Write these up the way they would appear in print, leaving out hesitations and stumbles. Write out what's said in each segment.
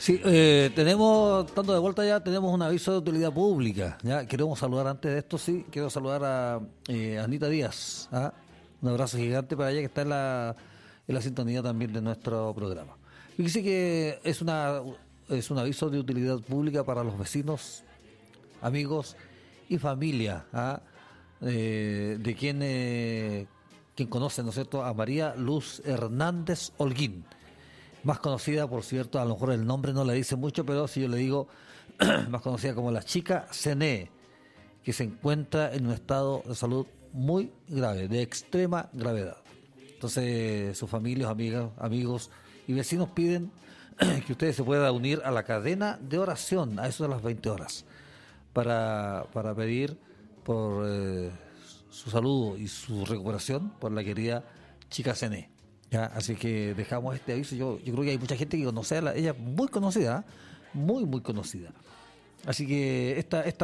Sí, tenemos, estando de vuelta ya, tenemos un aviso de utilidad pública. Ya queremos saludar antes de esto, sí, quiero saludar a Anita Díaz. ¿Ah? Un abrazo gigante para ella que está en la sintonía también de nuestro programa. Fíjese que es un aviso de utilidad pública para los vecinos, amigos y familia. ¿Ah? De quien conoce, ¿no es cierto?, a María Luz Hernández Holguín, más conocida, por cierto, a lo mejor el nombre no le dice mucho, pero si yo le digo, más conocida como la chica Cené, que se encuentra en un estado de salud muy grave, de extrema gravedad. Entonces, sus familias, amigas, amigos y vecinos piden que ustedes se puedan unir a la cadena de oración a eso de las 20 horas para pedir por su salud y su recuperación por la querida chica Cené. Ya, así que dejamos este aviso. Yo creo que hay mucha gente que conoce ella es muy conocida, muy conocida. Así que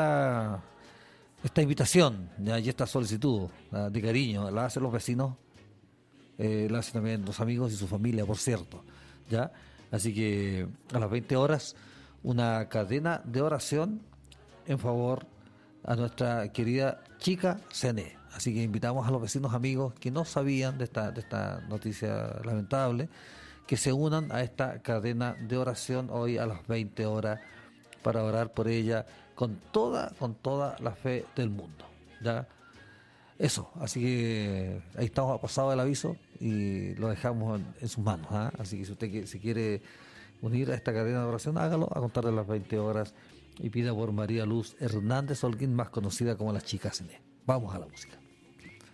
esta invitación, ya, y esta solicitud, de cariño la hacen los vecinos, la hacen también los amigos y su familia, por cierto. Ya, así que a las 20 horas una cadena de oración en favor a nuestra querida chica Cené. Así que invitamos a los vecinos amigos que no sabían de esta noticia lamentable, que se unan a esta cadena de oración hoy a las 20 horas para orar por ella con toda la fe del mundo. ¿Ya? Eso, así que ahí estamos, pasado el aviso y lo dejamos en sus manos. ¿Ah? Así que si usted se quiere unir a esta cadena de oración, hágalo a contar de las 20 horas y pida por María Luz Hernández Holguín, más conocida como la chica Cené. Vamos a la música.